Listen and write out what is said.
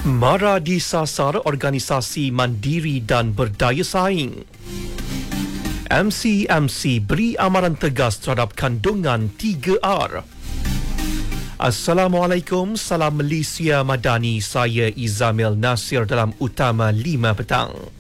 MARA disasar organisasi mandiri dan berdaya saing. MCMC beri amaran tegas terhadap kandungan 3R. Assalamualaikum, salam Malaysia Madani. Saya Izamil Nasir dalam Utama 5 petang.